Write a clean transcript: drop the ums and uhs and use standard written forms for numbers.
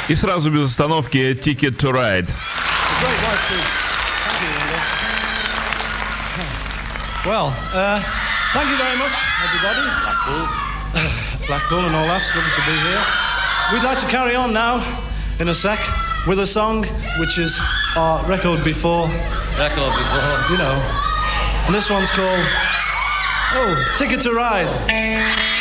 И сразу без остановки Ticket to Ride. Well, thank you very much, everybody. Blackpool and all that. It's lovely to be here. We'd like to carry on now, in a sec, with a song which is our record before. You know. And this one's called, Ticket to Ride.